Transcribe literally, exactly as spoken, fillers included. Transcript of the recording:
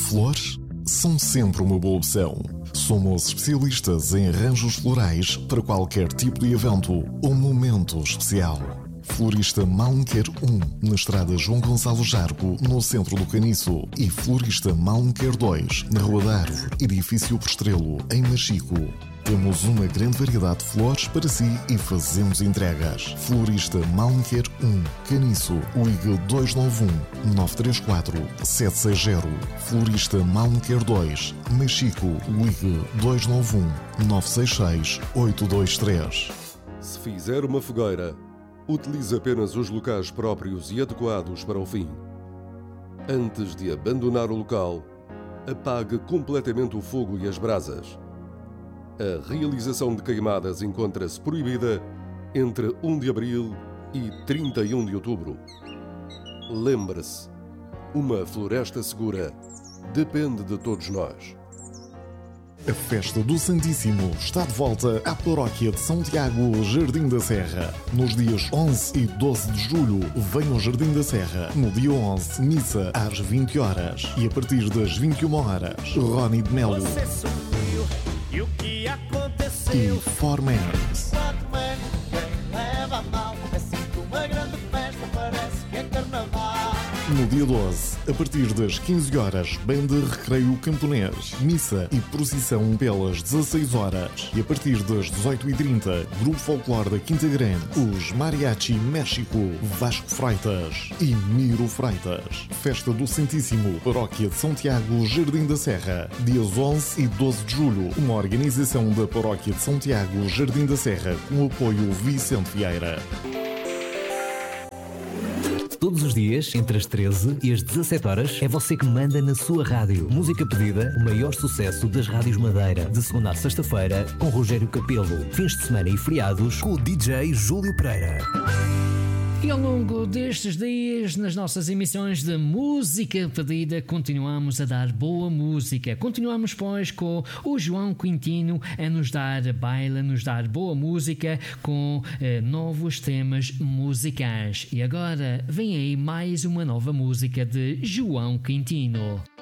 Flores são sempre uma boa opção. Somos especialistas em arranjos florais para qualquer tipo de evento ou momento especial. Florista Malmequer um, na estrada João Gonçalo Jargo, no centro do Caniço. E Florista Malmequer dois, na Rua da Árvore, edifício Prestrelo, em Machico. Temos uma grande variedade de flores para si e fazemos entregas. Florista Malmequer um, Caniço, ligue dois nove um, nove três quatro, sete seis zero. Florista Malmequer dois, Machico, ligue dois nove um, nove seis seis, oito dois três. Se fizer uma fogueira, utilize apenas os locais próprios e adequados para o fim. Antes de abandonar o local, apague completamente o fogo e as brasas. A realização de queimadas encontra-se proibida entre primeiro de abril e trinta e um de outubro. Lembre-se, uma floresta segura depende de todos nós. A Festa do Santíssimo está de volta à Paróquia de São Tiago, Jardim da Serra. Nos dias onze e doze de julho, venha ao Jardim da Serra. No dia onze, missa às vinte horas. E a partir das vinte e uma horas, Rony de Melo e o que aconteceu e Formans. Quando é ninguém leva a mal, é sempre uma grande festa, parece que é carnaval. No dia doze, a partir das quinze horas, banda Recreio Camponês, missa e procissão pelas dezasseis horas. E a partir das dezoito e trinta, Grupo Folclore da Quinta Grande, os Mariachi México, Vasco Freitas e Miro Freitas. Festa do Santíssimo, Paróquia de São Tiago, Jardim da Serra, dias onze e doze de julho. Uma organização da Paróquia de São Tiago, Jardim da Serra, com o apoio Vicente Vieira. Todos os dias, entre as treze e as dezassete horas, é você que manda na sua rádio. Música pedida, o maior sucesso das rádios Madeira. De segunda a sexta-feira, com Rogério Capelo. Fins de semana e feriados, com o D J Júlio Pereira. E ao longo destes dias, nas nossas emissões de música pedida, continuamos a dar boa música. Continuamos, pois, com o João Quintino a nos dar baile, a nos dar boa música com eh, novos temas musicais. E agora vem aí mais uma nova música de João Quintino.